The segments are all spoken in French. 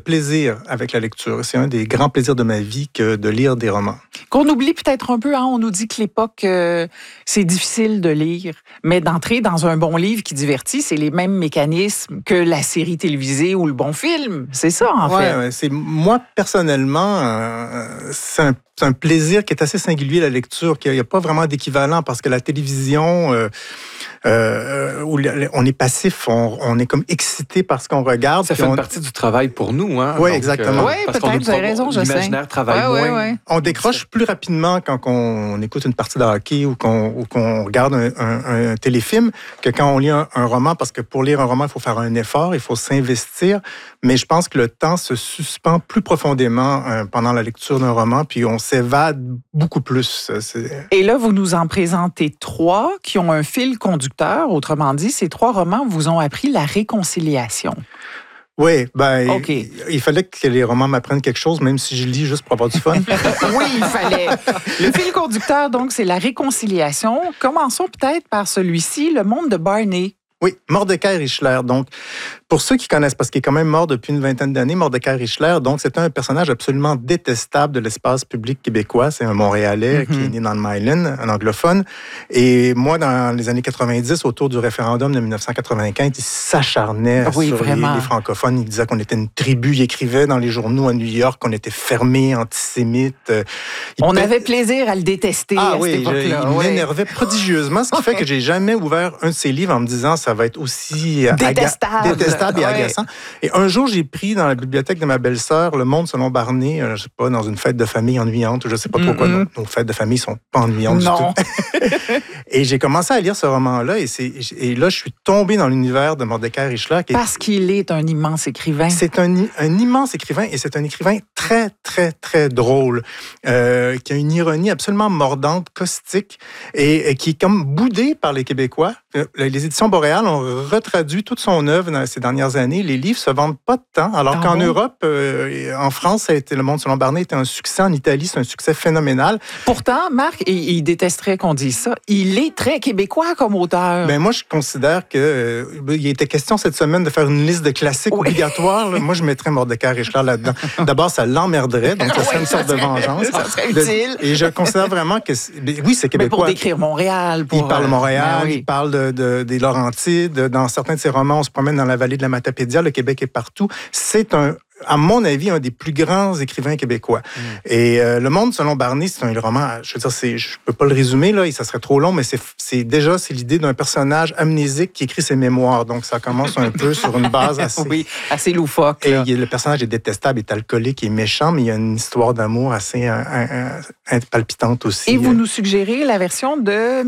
plaisir avec la lecture. C'est un des grands plaisirs de ma vie que de lire des romans. Qu'on oublie peut-être un peu, hein, on nous dit que l'époque, c'est difficile de lire, mais d'entrer dans un bon livre qui divertit, c'est les mêmes mécanismes que la série télévisée ou le bon film. C'est ça, en fait. Ouais, moi, personnellement, c'est un plaisir qui est assez singulier, la lecture, qu'il n'y a pas vraiment d'équivalent, parce que la télévision, où on est passif, on est comme excité par ce qu'on regarde. Ça fait une partie du travail pour nous. Hein? Oui, exactement. Oui, peut-être, vous avez raison, je sais. L'imaginaire travaille moins. Ouais. On décroche plus rapidement quand on écoute une partie de hockey ou qu'on regarde un téléfilm que quand on lit un roman, parce que pour lire un roman, il faut faire un effort, il faut s'investir, mais je pense que le temps se suspend plus profondément pendant la lecture d'un roman, puis on s'évade beaucoup plus. Et là, vous nous en présentez 3 qui ont un fil conducteur. Autrement dit, ces 3 romans vous ont appris la réconciliation. Oui, okay. Il fallait que les romans m'apprennent quelque chose, même si je lis juste pour avoir du fun. Oui, il fallait. Le fil conducteur, donc, c'est la réconciliation. Commençons peut-être par celui-ci, Le monde de Barney. Oui, Mordecai Richler. Donc, pour ceux qui connaissent, parce qu'il est quand même mort depuis une vingtaine d'années, Mordecai Richler, donc c'était un personnage absolument détestable de l'espace public québécois. C'est un Montréalais qui est né dans le Myland, un anglophone. Et moi, dans les années 90, autour du référendum de 1995, il s'acharnait sur les francophones. Il disait qu'on était une tribu. Il écrivait dans les journaux à New York qu'on était fermés, antisémites. On avait plaisir à le détester à cette époque-là. Il m'énervait prodigieusement, ce qui fait que j'ai jamais ouvert un de ses livres en me disant ça va être aussi détestable et agaçant. Et un jour, j'ai pris dans la bibliothèque de ma belle-sœur Le monde selon Barney, je sais pas, dans une fête de famille ennuyante, ou je sais pas trop quoi. Nos fêtes de famille sont pas ennuyantes du tout. Et j'ai commencé à lire ce roman-là, et là, je suis tombé dans l'univers de Mordecai Richler. Parce qu'il est un immense écrivain. C'est un immense écrivain, et c'est un écrivain très, très, très drôle, qui a une ironie absolument mordante, caustique, et qui est comme boudé par les Québécois. Les éditions Boréal ont retraduit toute son œuvre dans ces dernières années. Les livres se vendent pas de temps, alors qu'en Europe, en France, Le monde selon Barney était un succès. En Italie, c'est un succès phénoménal. Pourtant, Marc, il détesterait qu'on dise ça, il est très québécois comme auteur. Ben moi, je considère que il était question cette semaine de faire une liste de classiques obligatoires. Moi, je mettrais Mordecai Richler là-dedans. D'abord, ça l'emmerderait, donc ça serait une sorte de vengeance. Ça serait utile. Et je considère vraiment que oui, c'est québécois. Mais pour décrire Montréal. Il parle Montréal, il parle des Laurentides. Dans certains de ses romans, on se promène dans la vallée de la Matapédia. Le Québec est partout. C'est à mon avis, un des plus grands écrivains québécois. Et Le monde selon Barney, c'est un roman, je veux dire, je peux pas le résumer, là, ça serait trop long, mais c'est l'idée d'un personnage amnésique qui écrit ses mémoires. Donc, ça commence un peu sur une base assez loufoque. Et le personnage est détestable, est alcoolique, est méchant, mais il y a une histoire d'amour assez palpitante aussi. Et vous nous suggérez la version de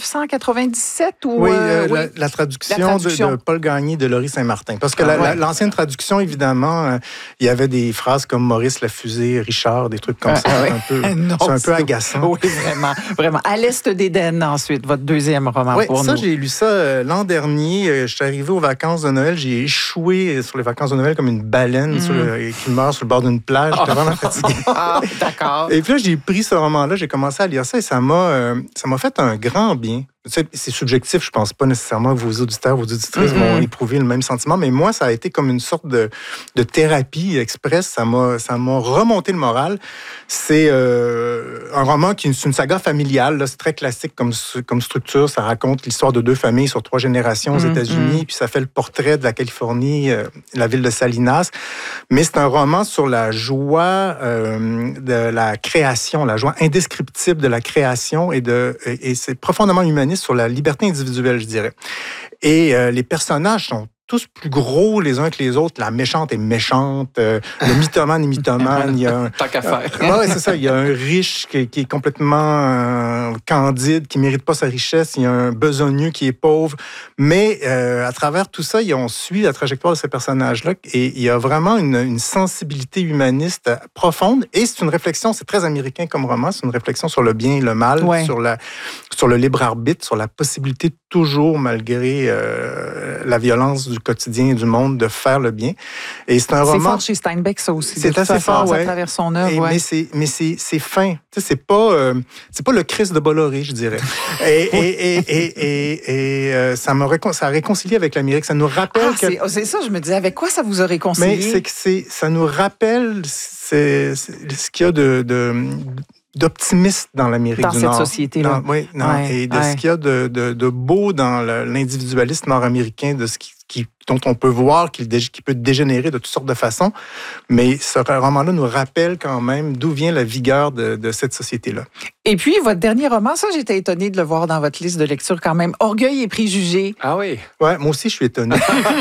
1997? Ou, la traduction de Paul Gagné de Laurie Saint-Martin. Parce que l'ancienne traduction, évidemment... il y avait des phrases comme Maurice la fusée, Richard, des trucs comme ça. C'est un peu agaçant. Oui, vraiment. À l'Est d'Éden, ensuite, votre deuxième roman pour nous. J'ai lu ça l'an dernier. Je suis arrivé aux vacances de Noël. J'ai échoué sur les vacances de Noël comme une baleine qui meurt sur le bord d'une plage. J'étais vraiment fatigué. D'accord. Et puis là, j'ai pris ce roman-là, j'ai commencé à lire ça et ça m'a fait un grand bien. C'est subjectif, je pense pas nécessairement que vos auditeurs, vos auditrices vont éprouver le même sentiment, mais moi, ça a été comme une sorte de thérapie express. Ça m'a remonté le moral. C'est un roman c'est une saga familiale. Là, c'est très classique comme structure. Ça raconte l'histoire de 2 familles sur 3 générations aux États-Unis, puis ça fait le portrait de la Californie, la ville de Salinas. Mais c'est un roman sur la joie de la création, la joie indescriptible de la création, et c'est profondément humaniste sur la liberté individuelle, je dirais. Et les personnages sont tous plus gros les uns que les autres. La méchante est méchante, le mythomane est mythomane. Tant qu'à faire. Oui, c'est ça. Il y a un riche qui est complètement candide, qui ne mérite pas sa richesse. Il y a un besogneux qui est pauvre. Mais à travers tout ça, on suit la trajectoire de ces personnages-là. Et il y a vraiment une sensibilité humaniste profonde. Et c'est une réflexion, c'est très américain comme roman, c'est une réflexion sur le bien et le mal, sur le libre arbitre, sur la possibilité toujours, malgré la violence du quotidien du monde de faire le bien. Et c'est un roman... C'est fort chez Steinbeck, ça aussi. C'est assez fort, ça traverse son œuvre. Ouais. Mais c'est fin. Tu sais, c'est pas le Christ de Bolloré, je dirais. Et ça a réconcilié avec l'Amérique. Ça nous rappelle... C'est ça, je me disais, avec quoi ça vous a réconcilié? Mais ça nous rappelle ce qu'il y a d'optimiste dans l'Amérique du Nord. Dans cette société-là. Et de ce qu'il y a de beau dans l'individualisme nord-américain, de ce dont on peut voir qu'il peut dégénérer de toutes sortes de façons. Mais ce roman-là nous rappelle quand même d'où vient la vigueur de cette société-là. Et puis, votre dernier roman, ça, j'étais étonnée de le voir dans votre liste de lecture quand même. Orgueil et préjugés. Ah oui? Ouais, moi aussi, je suis étonnée.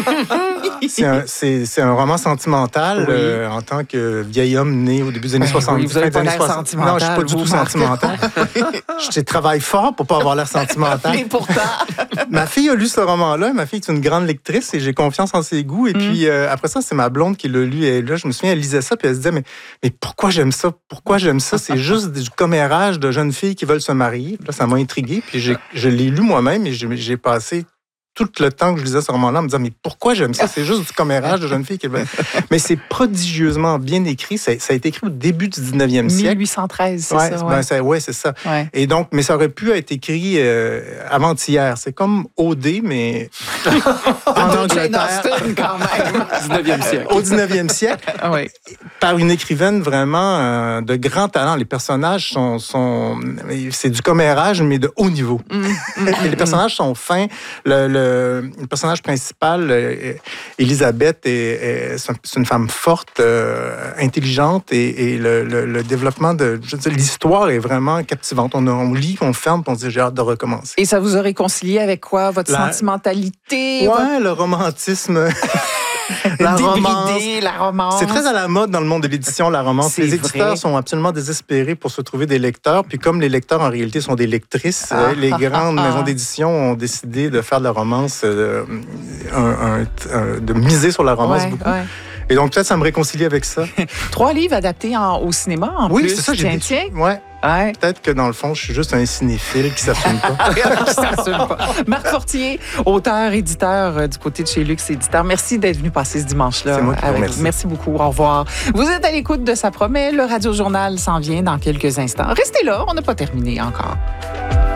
C'est un roman sentimental en tant que vieil homme né au début des années 70. Vous n'avez pas l'air sentimental. Non, je ne suis pas du tout sentimental. Je travaille fort pour ne pas avoir l'air sentimental. Et pourtant... Ma fille a lu ce roman-là. Ma fille est une grande lectrice et j'ai confiance en ses goûts. Et puis, après ça, c'est ma blonde qui l'a lu. Et là, je me souviens, elle lisait ça puis elle se disait, mais pourquoi j'aime ça? Pourquoi j'aime ça? C'est juste du commérage de jeunes filles qui veulent se marier. Là, ça m'a intrigué. Puis je l'ai lu moi-même et j'ai passé tout le temps que je lisais ce roman-là en me disant, mais pourquoi j'aime ça? C'est juste du commérage de jeunes filles qui veulent... Mais c'est prodigieusement bien écrit. Ça a été écrit au début du 19e siècle. 1813, c'est ça. Oui, c'est ça. Ouais. Et donc, mais ça aurait pu être écrit avant-hier. C'est comme O.D., mais en Angleterre. Quand même. 19e siècle. Au 19e siècle. Oui. Par une écrivaine vraiment de grand talent. Les personnages c'est du commérage, mais de haut niveau. Les personnages sont fins. Le personnage principal, Elisabeth, c'est une femme forte, intelligente, et le développement l'histoire est vraiment captivante. On lit, on ferme, puis on se dit, j'ai hâte de recommencer. Et ça vous a réconcilié avec quoi? Votre sentimentalité? Ouais, le romantisme... La romance. C'est très à la mode dans le monde de l'édition, la romance. Les éditeurs sont absolument désespérés pour se trouver des lecteurs. Puis comme les lecteurs, en réalité, sont des lectrices, les grandes maisons d'édition ont décidé de faire de la romance, de miser sur la romance beaucoup. Ouais. Et donc, peut-être, ça me réconcilie avec ça. 3 livres adaptés au cinéma, en plus. Oui, c'est ça, j'ai dit. Ouais. Peut-être que dans le fond, je suis juste un cinéphile qui s'assume pas. Marc Fortier, auteur, éditeur du côté de chez Luxe Éditeur. Merci d'être venu passer ce dimanche-là. C'est moi qui vous remercie. Merci beaucoup. Au revoir. Vous êtes à l'écoute de Ça promet. Le Radio Journal s'en vient dans quelques instants. Restez là, on n'a pas terminé encore.